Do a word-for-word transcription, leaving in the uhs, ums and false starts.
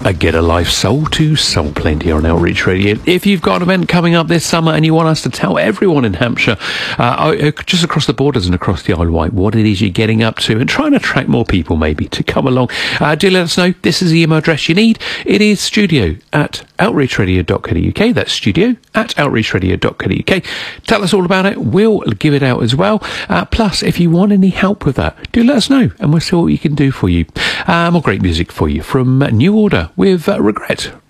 A Get a Life Soul to Soul Plenty on Outreach Radio. If you've got an event coming up this summer and you want us to tell everyone in Hampshire, uh, just across the borders and across the Isle of Wight, what it is you're getting up to and try and attract more people maybe to come along, uh, do let us know. This is the email address you need. It is studio at outreachradio dot co dot uk. That's studio at outreachradio dot co dot uk. Tell us all about it. We'll give it out as well. Uh, plus, if you want any help with that, do let us know and we'll see what we can do for you. Uh, more great music for you from New Order with uh, Regret